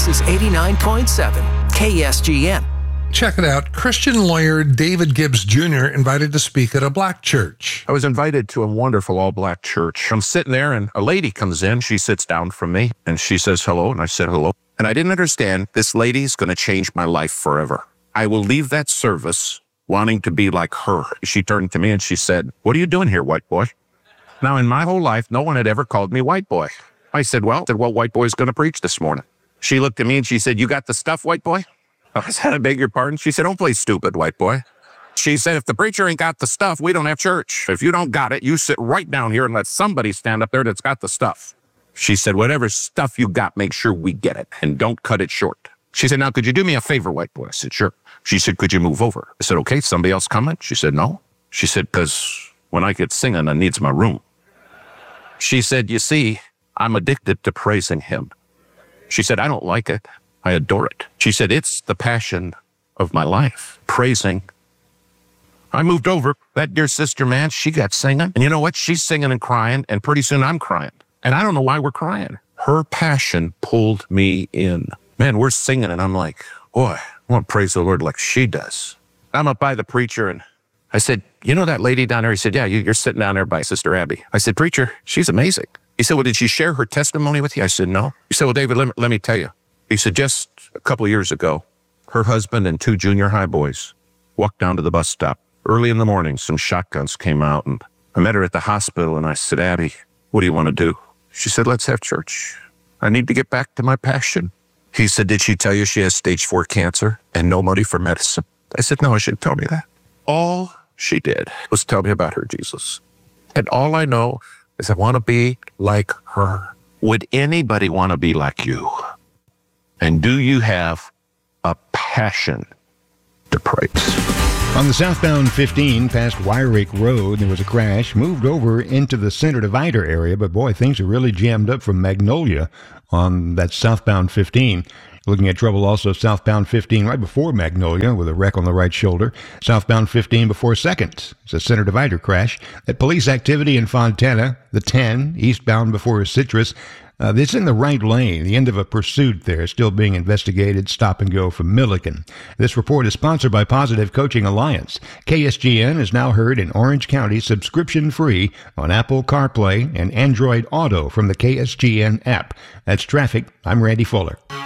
This is 89.7 KSGN. Check it out. Christian lawyer David Gibbs Jr. invited to speak at a black church. I was invited to a wonderful all-black church. I'm sitting there, and a lady comes in. She sits down from me, and she says hello, and I said hello. And I didn't understand this lady's going to change my life forever. I will leave that service wanting to be like her. She turned to me, and she said, "What are you doing here, white boy?" Now, in my whole life, no one had ever called me white boy. I said, well, white boy's going to preach this morning. She looked at me, and she said, "You got the stuff, white boy?" I said, "I beg your pardon?" She said, "Don't play stupid, white boy." She said, "If the preacher ain't got the stuff, we don't have church. If you don't got it, you sit right down here and let somebody stand up there that's got the stuff." She said, "Whatever stuff you got, make sure we get it and don't cut it short." She said, "Now, could you do me a favor, white boy?" I said, "Sure." She said, "Could you move over?" I said, "Okay, somebody else coming?" She said, "No." She said, "Because when I get singing, I needs my room." She said, "You see, I'm addicted to praising him." She said, "I don't like it. I adore it." She said, "It's the passion of my life, praising." I moved over. That dear sister, man, she got singing. And you know what? She's singing and crying, and pretty soon I'm crying. And I don't know why we're crying. Her passion pulled me in. Man, we're singing, and I'm like, boy, I want to praise the Lord like she does. I'm up by the preacher, and I said, "You know that lady down there?" He said, "Yeah, you're sitting down there by Sister Abby." I said, "Preacher, she's amazing." He said, "Well, did she share her testimony with you?" I said, "No." He said, "Well, David, let me tell you." He said, just a couple of years ago, her husband and 2 junior high boys walked down to the bus stop. Early in the morning, some shotguns came out, and I met her at the hospital, and I said, "Abby, what do you want to do?" She said, "Let's have church. I need to get back to my passion." He said, "Did she tell you she has stage 4 cancer and no money for medicine?" I said, "No, she didn't tell me that." All she did was tell me about her Jesus. And all I know is I want to be like her. Would anybody want to be like you? And do you have a passion to praise? On the southbound 15 past Wyrick Road, there was a crash, moved over into the center divider area, but boy, things are really jammed up from Magnolia on that southbound 15. Looking at trouble also southbound 15 right before Magnolia with a wreck on the right shoulder. Southbound 15 before 2nd. It's a center divider crash. That police activity in Fontana, the 10 eastbound before Citrus. It's in the right lane. The end of a pursuit there still being investigated. Stop and go from Milliken. This report is sponsored by Positive Coaching Alliance. KSGN is now heard in Orange County subscription free on Apple CarPlay and Android Auto from the KSGN app. That's traffic. I'm Randy Fuller.